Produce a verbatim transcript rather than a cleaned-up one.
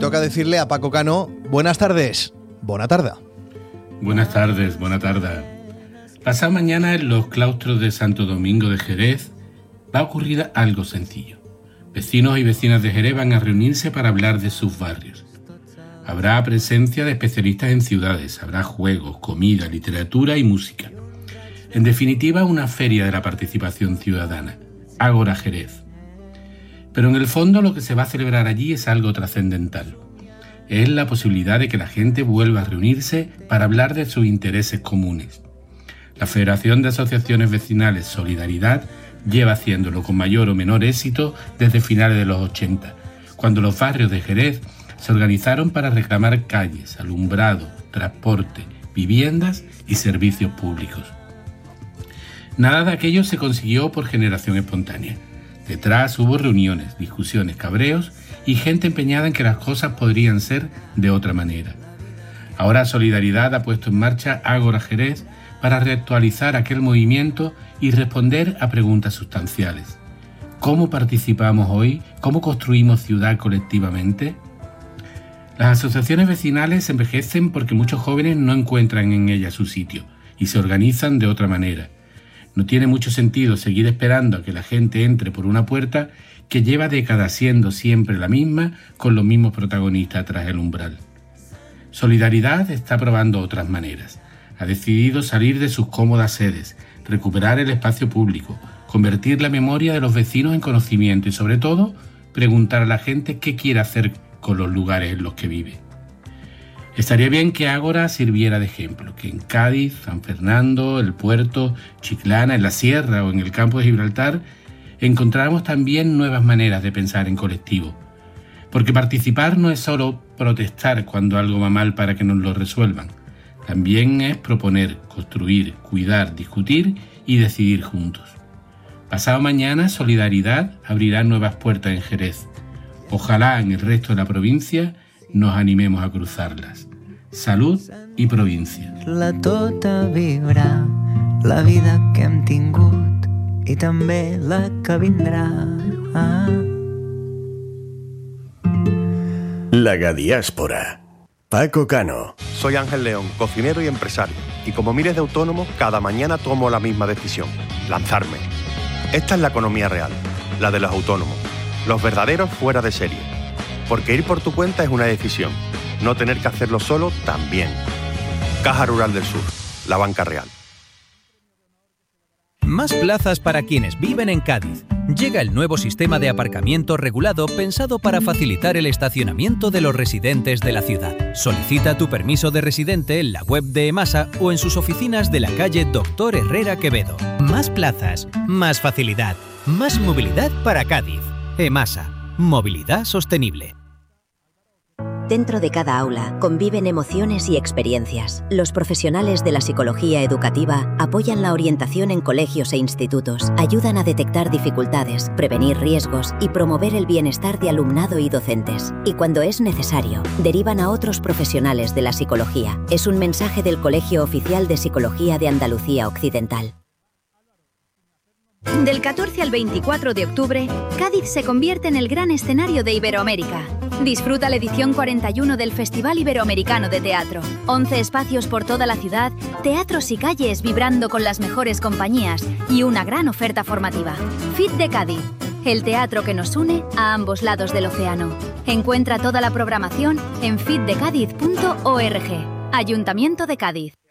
toca decirle a Paco Cano, buenas tardes, buena tarde. Buenas tardes, buena tarde. Pasado mañana en los claustros de Santo Domingo de Jerez va a ocurrir algo sencillo. Vecinos y vecinas de Jerez van a reunirse para hablar de sus barrios. Habrá presencia de especialistas en ciudades, habrá juegos, comida, literatura y música. En definitiva, una feria de la participación ciudadana, Ágora Jerez. Pero en el fondo lo que se va a celebrar allí es algo trascendental. Es la posibilidad de que la gente vuelva a reunirse para hablar de sus intereses comunes. La Federación de Asociaciones Vecinales Solidaridad lleva haciéndolo con mayor o menor éxito desde finales de los ochenta, cuando los barrios de Jerez se organizaron para reclamar calles, alumbrado, transporte, viviendas y servicios públicos. Nada de aquello se consiguió por generación espontánea. Detrás hubo reuniones, discusiones, cabreos y gente empeñada en que las cosas podrían ser de otra manera. Ahora Solidaridad ha puesto en marcha Ágora Jerez para reactualizar aquel movimiento y responder a preguntas sustanciales. ¿Cómo participamos hoy? ¿Cómo construimos ciudad colectivamente? Las asociaciones vecinales envejecen porque muchos jóvenes no encuentran en ellas su sitio y se organizan de otra manera. No tiene mucho sentido seguir esperando a que la gente entre por una puerta que lleva décadas siendo siempre la misma, con los mismos protagonistas tras el umbral. Solidaridad está probando otras maneras. Ha decidido salir de sus cómodas sedes, recuperar el espacio público, convertir la memoria de los vecinos en conocimiento y, sobre todo, preguntar a la gente qué quiere hacer con los lugares en los que vive. Estaría bien que Ágora sirviera de ejemplo, que en Cádiz, San Fernando, El Puerto, Chiclana, en la Sierra o en el campo de Gibraltar encontráramos también nuevas maneras de pensar en colectivo. Porque participar no es solo protestar cuando algo va mal para que nos lo resuelvan. También es proponer, construir, cuidar, discutir y decidir juntos. Pasado mañana, Solidaridad abrirá nuevas puertas en Jerez. Ojalá en el resto de la provincia nos animemos a cruzarlas. Salud i província. La tota vibra, la vida que hem tingut i també la que vindrà. La Gadiáspora. Paco Cano. Soy Ángel León, cocinero y empresario. Y como miles de autónomos, cada mañana tomo la misma decisión: lanzarme. Esta es la economía real, la de los autónomos, los verdaderos fuera de serie. Porque ir por tu cuenta es una decisión. No tener que hacerlo solo también. Caja Rural del Sur, la banca real. Más plazas para quienes viven en Cádiz. Llega el nuevo sistema de aparcamiento regulado pensado para facilitar el estacionamiento de los residentes de la ciudad. Solicita tu permiso de residente en la web de EMASA o en sus oficinas de la calle Doctor Herrera Quevedo. Más plazas, más facilidad, más movilidad para Cádiz. EMASA. Movilidad sostenible. Dentro de cada aula conviven emociones y experiencias. Los profesionales de la psicología educativa apoyan la orientación en colegios e institutos, ayudan a detectar dificultades, prevenir riesgos y promover el bienestar de alumnado y docentes. Y cuando es necesario, derivan a otros profesionales de la psicología. Es un mensaje del Colegio Oficial de Psicología de Andalucía Occidental. Del catorce al veinticuatro de octubre, Cádiz se convierte en el gran escenario de Iberoamérica. Disfruta la edición cuarenta y uno del Festival Iberoamericano de Teatro. once espacios por toda la ciudad, teatros y calles vibrando con las mejores compañías y una gran oferta formativa. F I T de Cádiz, el teatro que nos une a ambos lados del océano. Encuentra toda la programación en fit de cádiz punto org. Ayuntamiento de Cádiz.